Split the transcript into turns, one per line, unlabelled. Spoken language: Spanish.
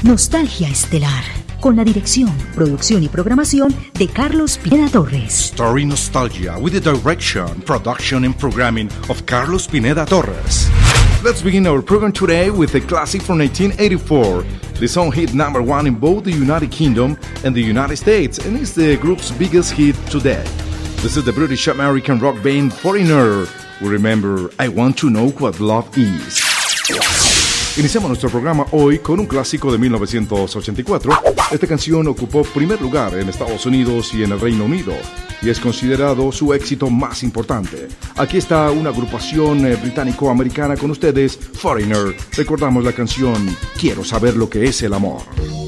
Nostalgia Estelar, con la dirección, producción y programación de Carlos Pineda Torres.
Story Nostalgia with the direction, production and programming of Carlos Pineda Torres. Let's begin our program today with a classic from 1984. The song hit number 1 in both the United Kingdom and the United States, and is the group's biggest hit today. This is the British American rock band Foreigner. We remember I Want to Know What Love Is. Iniciamos nuestro programa hoy con un clásico de 1984. Esta canción ocupó primer lugar en Estados Unidos y en el Reino Unido, y es considerado su éxito más importante. Aquí está una agrupación británico-americana con ustedes, Foreigner. Recordamos la canción Quiero saber lo que es el amor.